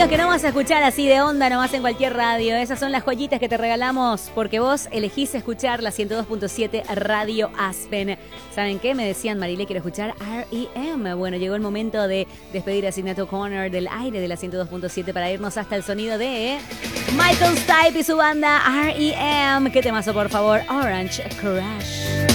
sonidos que no vas a escuchar así de onda nomás en cualquier radio. Esas son las joyitas que te regalamos porque vos elegís escuchar la 102.7 Radio Aspen. ¿Saben qué? Me decían, Marilé, quiero escuchar R.E.M. Bueno, llegó el momento de despedir a Sinead O'Connor del aire de la 102.7 para irnos hasta el sonido de Michael Stipe y su banda R.E.M. ¿Qué temazo, por favor? Orange Crush.